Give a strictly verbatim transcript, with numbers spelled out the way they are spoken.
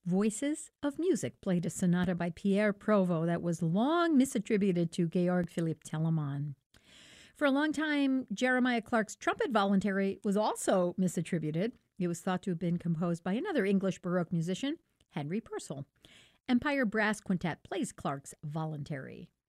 Voices of Music played a sonata by Pierre Provo that was long misattributed to Georg Philipp Telemann. For a long time, Jeremiah Clark's trumpet voluntary was also misattributed. It was thought to have been composed by another English Baroque musician, Henry Purcell. Empire Brass Quintet plays Clark's voluntary.